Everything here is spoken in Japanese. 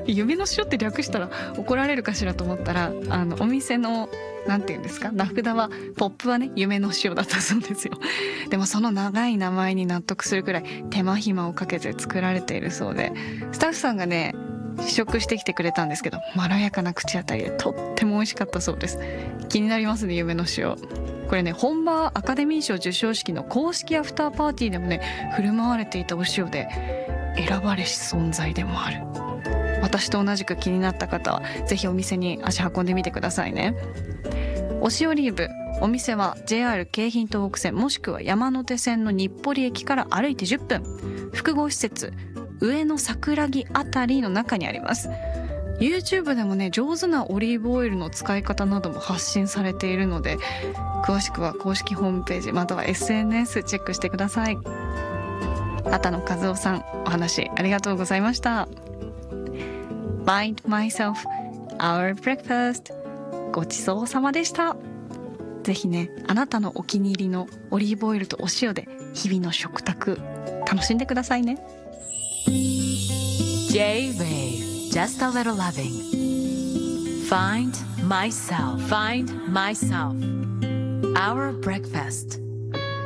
夢の塩って略したら怒られるかしらと思ったら、お店のなんていうんですか、名札はポップはね夢の塩だったそうですよ。でもその長い名前に納得するくらい手間暇をかけて作られているそうで、スタッフさんがね試食してきてくれたんですけど、まろやかな口当たりでとっても美味しかったそうです。気になりますね、夢の塩。これね、本場アカデミー賞授賞式の公式アフターパーティーでもね振る舞われていたお塩で、選ばれし存在でもある。私と同じく気になった方はぜひお店に足運んでみてくださいね。お塩リーブ、お店は JR 京浜東北線もしくは山手線の日暮里駅から歩いて10分、複合施設上野桜木あたりの中にあります。 YouTube でもね上手なオリーブオイルの使い方なども発信されているので、詳しくは公式ホームページまたは SNS チェックしてください。畑野和夫さん、お話ありがとうございました。 Find myself our breakfast、 ごちそうさまでした。ぜひね、あなたのお気に入りのオリーブオイルとお塩で日々の食卓楽しんでくださいね。 J-Wave Just a Little Loving Find myself Our breakfast